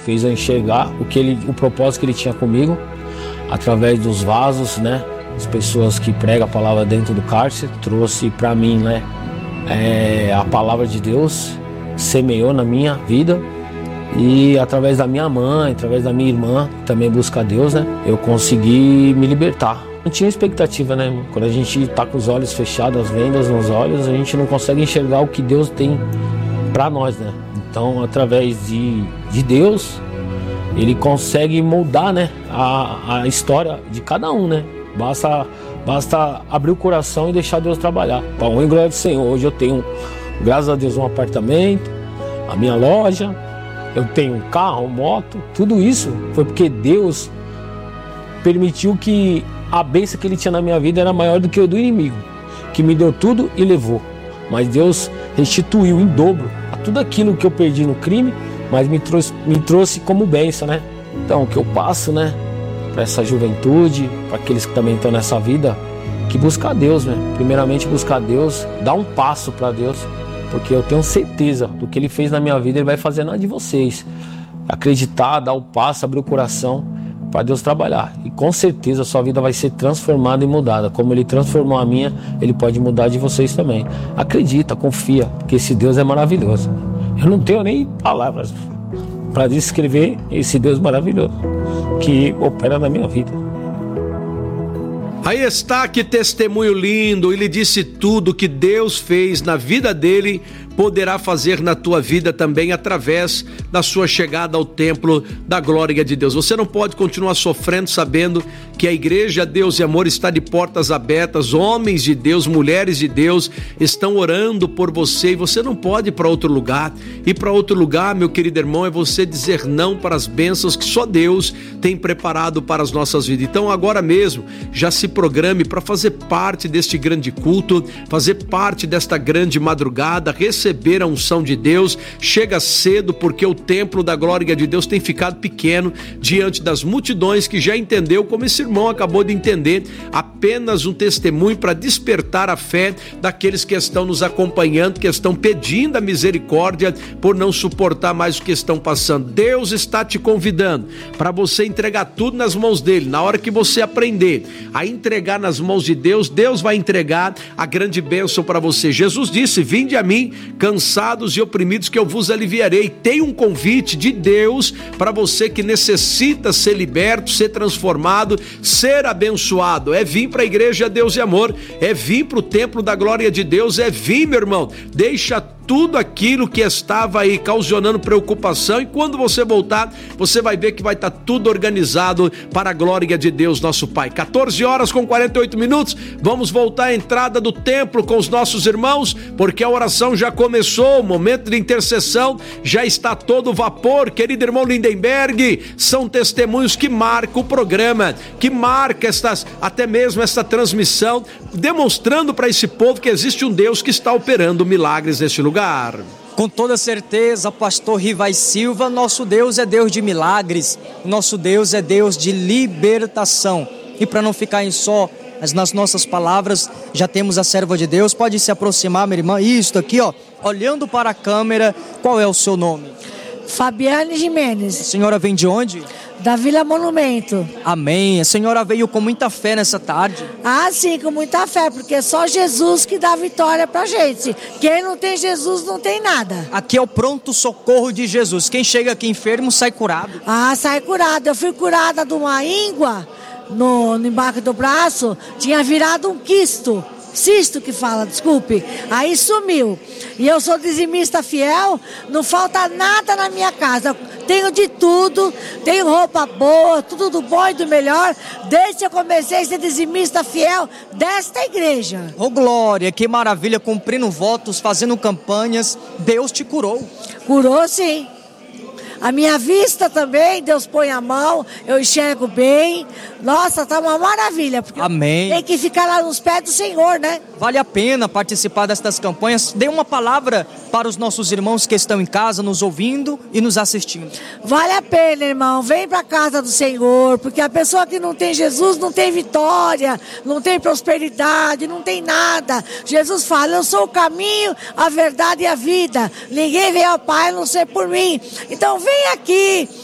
fez eu enxergar o propósito que ele tinha comigo, através dos vasos, né? As pessoas que pregam a palavra dentro do cárcere, trouxe para mim, né? A palavra de Deus, semeou na minha vida, e através da minha mãe, através da minha irmã, que também busca a Deus, né? Eu consegui me libertar. Não tinha expectativa, né, irmão? Quando a gente tá com os olhos fechados, as vendas nos olhos, a gente não consegue enxergar o que Deus tem para nós, né? Então, através de Deus, Ele consegue moldar, né, a história de cada um, né? Basta abrir o coração e deixar Deus trabalhar. Para honra e glória do Senhor. Hoje eu tenho, graças a Deus, um apartamento, a minha loja, eu tenho um carro, moto. Tudo isso foi porque Deus permitiu que a bênção que Ele tinha na minha vida era maior do que o do inimigo, que me deu tudo e levou. Mas Deus restituiu em dobro a tudo aquilo que eu perdi no crime, mas me trouxe como bênção, né? Então, o que eu passo, né, para essa juventude, para aqueles que também estão nessa vida, que buscar Deus, né? Primeiramente buscar Deus, dar um passo para Deus, porque eu tenho certeza do que Ele fez na minha vida, Ele vai fazer na de vocês. Acreditar, dar o passo, abrir o coração para Deus trabalhar, e com certeza a sua vida vai ser transformada e mudada. Como Ele transformou a minha, Ele pode mudar de vocês também. Acredita, confia, porque esse Deus é maravilhoso. Eu não tenho nem palavras para descrever esse Deus maravilhoso que opera na minha vida. Aí está, que testemunho lindo. Ele disse tudo que Deus fez na vida dele, poderá fazer na tua vida também através da sua chegada ao templo da glória de Deus. Você não pode continuar sofrendo sabendo que a igreja Deus e Amor está de portas abertas, homens de Deus, mulheres de Deus estão orando por você, e você não pode ir para outro lugar. Ir para outro lugar, meu querido irmão, é você dizer não para as bênçãos que só Deus tem preparado para as nossas vidas. Então agora mesmo, já se programe para fazer parte deste grande culto, fazer parte desta grande madrugada, receber a unção de Deus. Chega cedo, porque o templo da glória de Deus tem ficado pequeno diante das multidões que já entendeu, como esse irmão acabou de entender, apenas um testemunho para despertar a fé daqueles que estão nos acompanhando, que estão pedindo a misericórdia por não suportar mais o que estão passando. Deus está te convidando para você entregar tudo nas mãos dele. Na hora que você aprender a entregar nas mãos de Deus, Deus vai entregar a grande bênção para você. Jesus disse: vinde a mim, cansados e oprimidos, que eu vos aliviarei. Tem um convite de Deus para você que necessita ser liberto, ser transformado, ser abençoado. É vir para a igreja Deus e Amor, é vir para o templo da glória de Deus, é vir, meu irmão. Deixa tudo aquilo que estava aí causando preocupação, e quando você voltar, você vai ver que vai estar tudo organizado para a glória de Deus, nosso Pai. 14h48, vamos voltar à entrada do templo com os nossos irmãos, porque a oração já começou, o momento de intercessão já está todo vapor. Querido irmão Lindenberg, são testemunhos que marcam o programa, que marca até mesmo esta transmissão, demonstrando para esse povo que existe um Deus que está operando milagres neste lugar. Com toda certeza, pastor Rivai Silva, nosso Deus é Deus de milagres, nosso Deus é Deus de libertação. E para não ficar em só nas nossas palavras, já temos a serva de Deus. Pode se aproximar, minha irmã. Isso aqui, ó, olhando para a câmera. Qual é o seu nome? Fabiane Jimenez. A senhora vem de onde? Da Vila Monumento. Amém. A senhora veio com muita fé nessa tarde? Ah, sim, com muita fé, porque é só Jesus que dá vitória pra gente. Quem não tem Jesus não tem nada. Aqui é o pronto socorro de Jesus. Quem chega aqui enfermo sai curado. Ah, sai curado. Eu fui curada de uma íngua no embaixo do braço, tinha virado um cisto que fala, desculpe, aí sumiu. E eu sou dizimista fiel, não falta nada na minha casa. Tenho de tudo, tenho roupa boa, tudo do bom e do melhor, desde que eu comecei a ser dizimista fiel desta igreja. Oh, glória, que maravilha, cumprindo votos, fazendo campanhas. Deus te curou. Curou, sim. A minha vista também, Deus põe a mão, eu enxergo bem. Nossa, tá uma maravilha. Porque amém. Tem que ficar lá nos pés do Senhor, né? Vale a pena participar destas campanhas. Dê uma palavra para os nossos irmãos que estão em casa, nos ouvindo e nos assistindo. Vale a pena, irmão. Vem para a casa do Senhor, porque a pessoa que não tem Jesus não tem vitória, não tem prosperidade, não tem nada. Jesus fala: eu sou o caminho, a verdade e a vida. Ninguém vem ao Pai a não ser por mim. Então vem aqui,